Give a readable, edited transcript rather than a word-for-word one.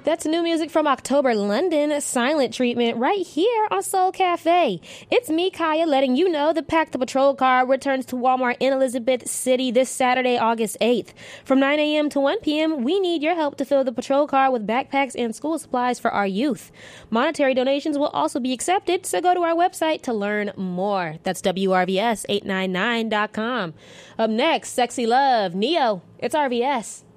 That's new music from October London, Silent Treatment, right here on Soul Cafe. It's me, Kaya, letting you know the Pack the Patrol car returns to Walmart in Elizabeth City this Saturday, August 8th. From 9 a.m. to 1 p.m., we need your help to fill the patrol car with backpacks and school supplies for our youth. Monetary donations will also be accepted, so go to our website to learn more. That's WRVS899.com. Up next, Sexy Love, Neo. It's RVS.